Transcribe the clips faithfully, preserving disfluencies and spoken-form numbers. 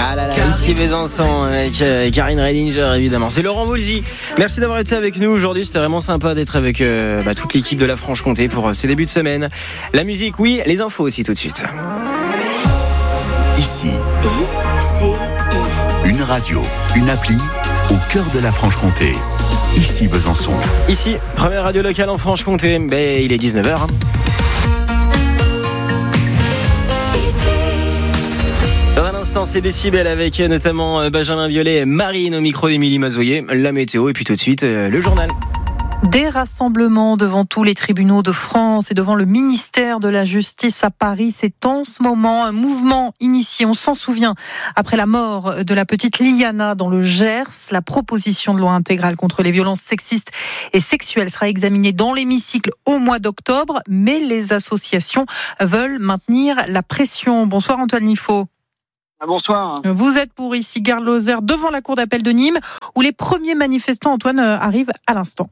Ah là là, ici Besançon avec euh, Karine Reidinger évidemment. C'est Laurent Voulzy. Merci d'avoir été avec nous aujourd'hui. C'était vraiment sympa d'être avec euh, bah, toute l'équipe de la Franche-Comté pour euh, ce début de semaine. La musique, oui, les infos aussi tout de suite. Ici, I-C-I. Une radio, une appli au cœur de la Franche-Comté. Ici Besançon. Ici, première radio locale en Franche-Comté. Ben, il est dix-neuf heures. Hein. Dans un instant, c'est Décibel avec notamment Benjamin Biolay et Marine au micro d'Émilie Mazoyer. La météo et puis tout de suite, le journal. Des rassemblements devant tous les tribunaux de France et devant le ministère de la Justice à Paris. C'est en ce moment un mouvement initié, on s'en souvient, après la mort de la petite Liana dans le Gers. La proposition de loi intégrale contre les violences sexistes et sexuelles sera examinée dans l'hémicycle au mois d'octobre, mais les associations veulent maintenir la pression. Bonsoir Antoine Nifo. Bonsoir. Vous êtes pour ici Gare-Lozère devant la cour d'appel de Nîmes où les premiers manifestants, Antoine, arrivent à l'instant.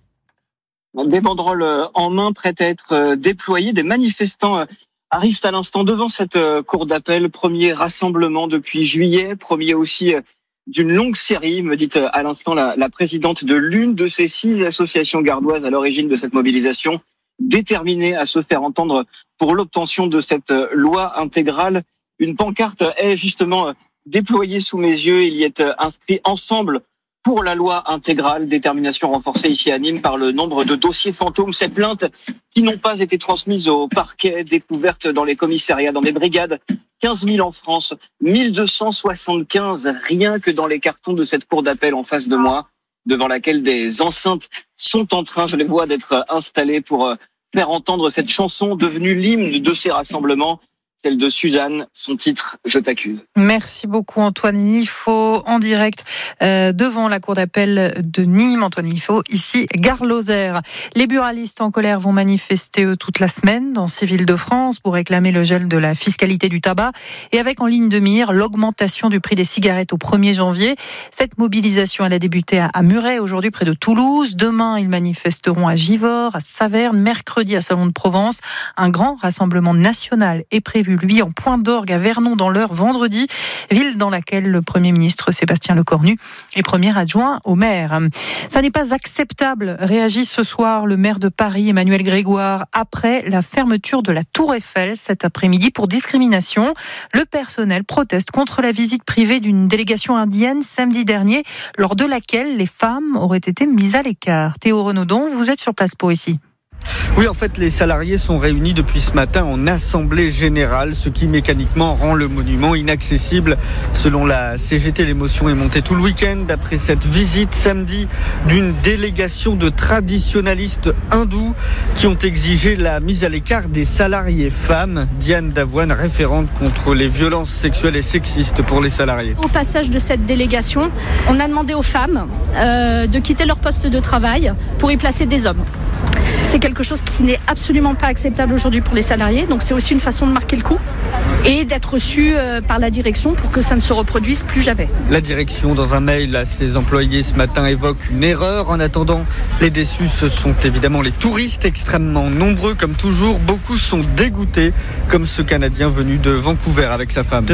Des banderoles en main prêtes à être déployées. Des manifestants arrivent à l'instant devant cette cour d'appel. Premier rassemblement depuis juillet. Premier aussi d'une longue série, me dit à l'instant la, la présidente de l'une de ces six associations gardoises à l'origine de cette mobilisation, déterminée à se faire entendre pour l'obtention de cette loi intégrale. Une pancarte est justement déployée sous mes yeux. Il y est inscrit « Ensemble pour la loi intégrale », détermination renforcée ici à Nîmes par le nombre de dossiers fantômes, ces plaintes qui n'ont pas été transmises au parquet, découvertes dans les commissariats, dans les brigades, quinze mille en France, mille deux cent soixante-quinze rien que dans les cartons de cette cour d'appel en face de moi, devant laquelle des enceintes sont en train, je les vois, d'être installées pour faire entendre cette chanson devenue l'hymne de ces rassemblements. Celle de Suzanne, son titre « Je t'accuse ». Merci beaucoup Antoine Nifo, en direct euh, devant la cour d'appel de Nîmes. Antoine Nifo, ici Gare-Lozère. Les buralistes en colère vont manifester eux, toute la semaine dans six villes de France pour réclamer le gel de la fiscalité du tabac et avec en ligne de mire l'augmentation du prix des cigarettes au premier janvier. Cette mobilisation elle a débuté à, à Muret, aujourd'hui près de Toulouse. Demain, ils manifesteront à Givors, à Saverne, mercredi à Salon de Provence. Un grand rassemblement national est prévu lui en point d'orgue à Vernon dans l'Eure vendredi, ville dans laquelle le Premier ministre Sébastien Lecornu est premier adjoint au maire. Ça n'est pas acceptable, réagit ce soir le maire de Paris, Emmanuel Grégoire, après la fermeture de la Tour Eiffel cet après-midi pour discrimination. Le personnel proteste contre la visite privée d'une délégation indienne samedi dernier, lors de laquelle les femmes auraient été mises à l'écart. Théo Renaudon, vous êtes sur place pour ici. Oui, en fait, les salariés sont réunis depuis ce matin en assemblée générale, ce qui mécaniquement rend le monument inaccessible. Selon la C G T, l'émotion est montée tout le week-end après cette visite samedi d'une délégation de traditionalistes hindous qui ont exigé la mise à l'écart des salariés femmes. Diane Davoine, référente contre les violences sexuelles et sexistes pour les salariés. Au passage de cette délégation, on a demandé aux femmes euh, de quitter leur poste de travail pour y placer des hommes. C'est quelque chose qui n'est absolument pas acceptable aujourd'hui pour les salariés, donc c'est aussi une façon de marquer le coup et d'être reçu par la direction pour que ça ne se reproduise plus jamais. La direction, dans un mail à ses employés ce matin, évoque une erreur. En attendant, les déçus, ce sont évidemment les touristes, extrêmement nombreux comme toujours. Beaucoup sont dégoûtés, comme ce Canadien venu de Vancouver avec sa femme.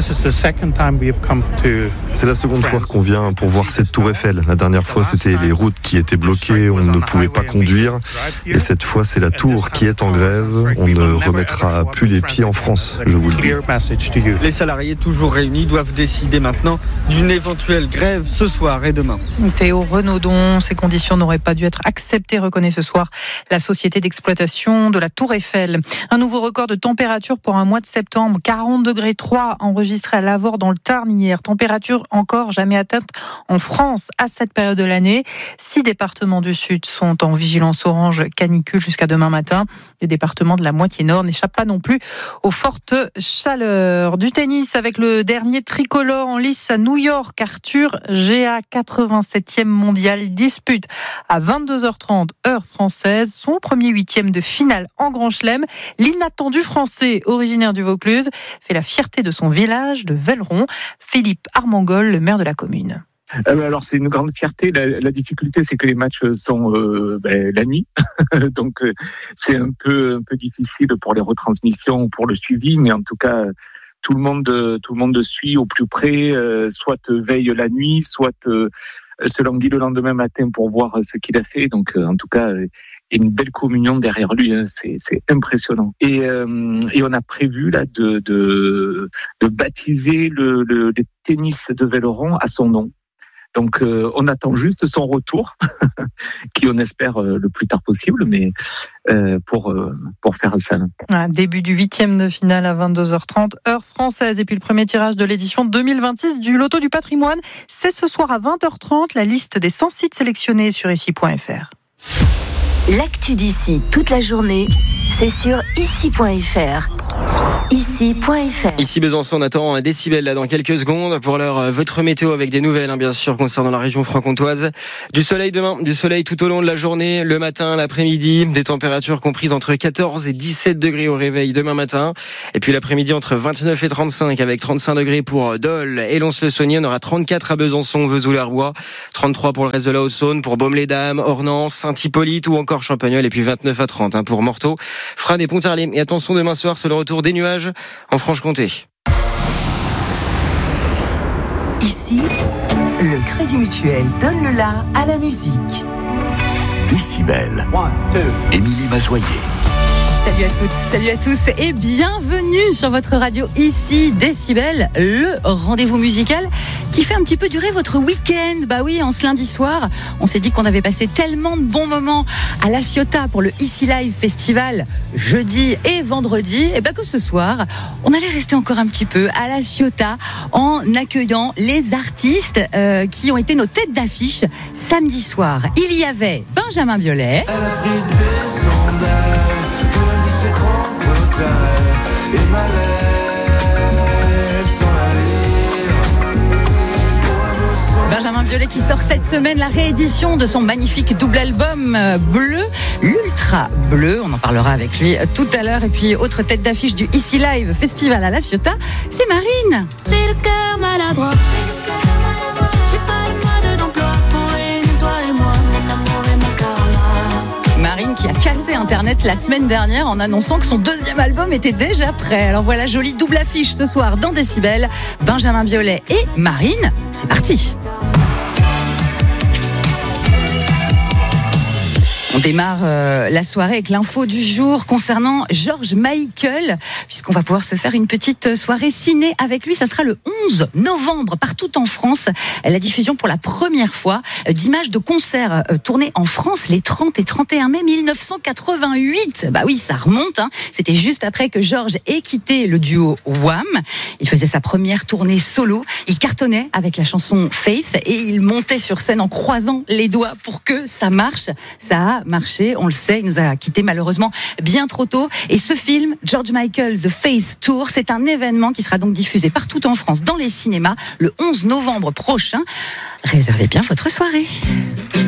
C'est la seconde fois qu'on vient pour voir cette tour Eiffel. La dernière fois, c'était les routes qui étaient bloquées, on ne pouvait pas conduire. Et cette fois, c'est la tour qui est en grève. On ne remettra plus les pieds en France, je vous le dis. Les salariés toujours réunis doivent décider maintenant d'une éventuelle grève ce soir et demain. Théo Renaudon, ces conditions n'auraient pas dû être acceptées, reconnaît ce soir la société d'exploitation de la Tour Eiffel. Un nouveau record de température pour un mois de septembre, quarante degrés trois enregistré à Lavore dans le Tarn hier. Température encore jamais atteinte en France à cette période de l'année. Six départements du Sud sont en vigilance orange canicule jusqu'à demain matin. Les départements de la moitié nord n'échappent pas non plus aux fortes chaleurs. Du tennis avec le dernier tricolore en lice à New York. Arthur Géa, quatre-vingt-septième mondial, dispute à vingt-deux heures trente heure française son premier huitième de finale en Grand Chelem. L'inattendu français originaire du Vaucluse fait la fierté de son village de Velleron. Philippe Armangol, le maire de la commune. Alors c'est une grande fierté. La, la difficulté, c'est que les matchs sont euh, ben, la nuit, donc euh, c'est un peu un peu difficile pour les retransmissions, pour le suivi, mais en tout cas tout le monde, tout le monde suit au plus près, euh, soit veille la nuit, soit euh, se languit le lendemain matin pour voir ce qu'il a fait. Donc, euh, en tout cas, il y a une belle communion derrière lui. Hein. C'est, c'est impressionnant. Et, euh, et on a prévu là de, de, de baptiser le, le, le tennis de Velleron à son nom. Donc, euh, on attend juste son retour, qui on espère euh, le plus tard possible, mais euh, pour euh, pour faire ça. Ah, début du huitième de finale à vingt-deux heures trente, heure française. Et puis le premier tirage de l'édition deux mille vingt-six du Loto du Patrimoine, c'est ce soir à vingt heures trente. La liste des cent sites sélectionnés sur ici point f r. L'actu d'ici toute la journée, c'est sur ici point f r. ici point f r. Ici Besançon, on attend un décibel là dans quelques secondes. Pour l'heure, votre météo avec des nouvelles, hein, bien sûr, concernant la région franc-comtoise. Du soleil demain, du soleil tout au long de la journée, le matin, l'après-midi, des températures comprises entre quatorze et dix-sept degrés au réveil demain matin. Et puis l'après-midi entre vingt-neuf et trente-cinq avec trente-cinq degrés pour Dole et Lons-le-Saunier. On aura trente-quatre à Besançon, Vesoul-Arbois, trente-trois pour le reste de la Haute-Saône, pour Baume-les-Dames, Ornans, Saint-Hippolyte ou encore Champagnole, et puis vingt-neuf à trente hein, pour Morteau, Frasnes et Pontarlier. Et attention, demain soir, c'est le retour des nuages en Franche-Comté. Ici, le Crédit Mutuel donne le la à la musique. Décibel. Émilie Mazoyer. Salut à toutes, salut à tous et bienvenue sur votre radio ici Décibel, le rendez-vous musical qui fait un petit peu durer votre week-end. Bah oui, en ce lundi soir, on s'est dit qu'on avait passé tellement de bons moments à La Ciotat pour le Ici Live Festival jeudi et vendredi, et bah que ce soir, on allait rester encore un petit peu à La Ciotat en accueillant les artistes euh, qui ont été nos têtes d'affiche samedi soir. Il y avait Benjamin Biolay. Elle a pris des sondages. Benjamin Biolay qui sort cette semaine la réédition de son magnifique double album bleu, l'Ultra Bleu. On en parlera avec lui tout à l'heure. Et puis autre tête d'affiche du Ici Live Festival à La Ciotat, c'est Marine. J'ai le cœur maladroit. J'ai pas le mode d'emploi pour une, toi et moi, mon amour et mon karma. Marine qui a cassé Internet la semaine dernière en annonçant que son deuxième album était déjà prêt. Alors voilà, jolie double affiche ce soir dans Décibel. Benjamin Biolay et Marine, c'est parti. On démarre euh, la soirée avec l'info du jour concernant George Michael, puisqu'on va pouvoir se faire une petite soirée ciné avec lui. Ça sera le onze novembre partout en France. La diffusion pour la première fois d'images de concerts euh, tournés en France les trente et trente et un mai dix-neuf cent quatre-vingt-huit. Bah oui, ça remonte. Hein. C'était juste après que George ait quitté le duo Wham. Il faisait sa première tournée solo. Il cartonnait avec la chanson Faith et il montait sur scène en croisant les doigts pour que ça marche. Ça a marché, on le sait, il nous a quittés malheureusement bien trop tôt. Et ce film, George Michael The Faith Tour, c'est un événement qui sera donc diffusé partout en France dans les cinémas le onze novembre prochain. Réservez bien votre soirée.